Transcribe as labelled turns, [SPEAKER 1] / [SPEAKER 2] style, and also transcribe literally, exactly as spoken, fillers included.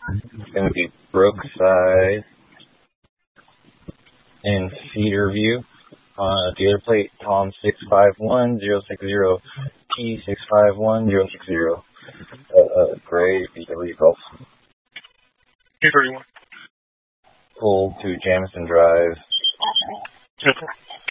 [SPEAKER 1] It's going to be Brookside in Cedarview. Uh, dealer plate Tom six five one zero six zero T six five one zero six zero. Uh, uh, gray B W Golf.
[SPEAKER 2] two thirty-one.
[SPEAKER 1] Full to Jamison Drive.
[SPEAKER 2] Okay.